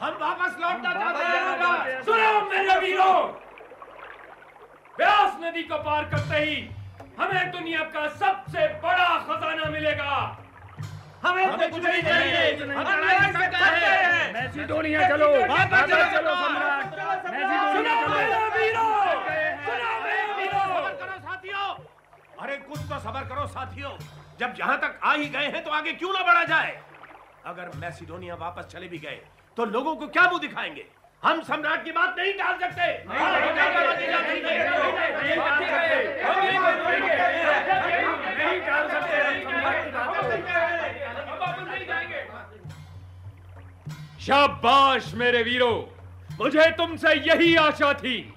हम वापस लौटना चाहते हैं। सुनो मेरे वीरों, व्यास नदी को पार करते ही हमें दुनिया का सबसे बड़ा खजाना मिलेगा। हमें तो कुछ नहीं चाहिए, हम लड़ सकते हैं। मैसिडोनिया चलो, वापस चलो सम्राट। मैसिडोनिया सुनो मेरे वीरों, सबर करो साथियों। अरे कुछ तो सबर करो साथियों। जब यहाँ तक आ ही गए हैं तो आगे क्यों ना बढ़ा जाए। अगर मैसिडोनिया वापस चले भी गए तो लोगों को क्या मुंह दिखाएंगे। हम सम्राट की बात नहीं टाल सकते। शाबाश मेरे वीरों, मुझे तुमसे यही आशा थी।